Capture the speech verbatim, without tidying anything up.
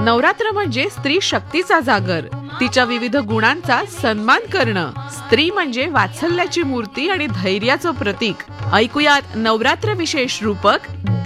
नवरात्र म्हणजे स्त्री शक्तीचा जागर, तिच्या विविध गुणांचा सन्मान करणं. स्त्री म्हणजे वात्सल्याची मूर्ती आणि धैर्याचं प्रतीक. ऐकूयात नवरात्र विशेष रूपक